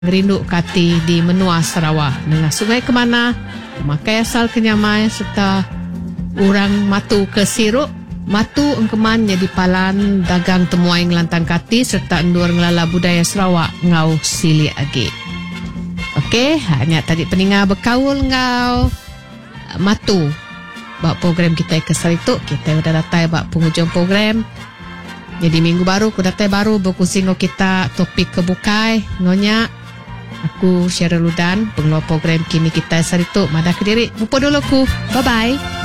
Ngerindu kati di menua Sarawak dengan sungai kemana, memakai asal kenyamai serta urang matu ke siruk, matu engkeman jadi palan dagang temuai ngelantang kati serta endur ngelala budaya Sarawak ngau sili agi. Okey, hanya tadi peninga berkaul ngau matu. Bak program kita ke sarituk, kita udah datai bak penghujung program. Jadi minggu baru ku datai baru berkongsi ngau kita topik kebukai ngonya. Aku Syara Ludan, pengeluar program Kini Kita Sarituk Madah Kediri. Lupa dulu ku. Bye-bye.